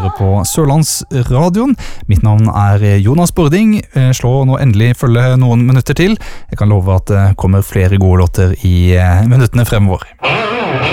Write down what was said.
hører på Sørlandsradioen. Mitt navn Jonas Bording. Slå nå endelig følge noen minutter til. Jeg kan love at det kommer flere gode låter i minuttene fremover.